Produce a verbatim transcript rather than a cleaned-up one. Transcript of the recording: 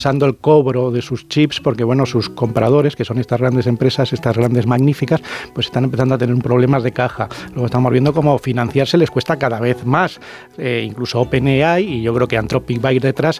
retrasando el cobro de sus chips porque, bueno, sus compradores, que son estas grandes empresas, estas grandes magníficas, pues están empezando a tener problemas de caja. Luego estamos viendo cómo financiarse les cuesta cada vez más. Eh, incluso OpenAI, y yo creo que Anthropic va a ir detrás,